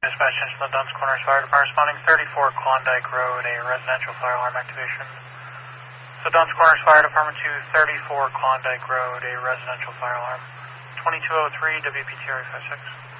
Dispatch from the Duns Corners Fire Department responding 34 Klondike Road, a residential fire alarm activation. So Duns Corners Fire Department to 34 Klondike Road, a residential fire alarm. 2203 WPTR 56.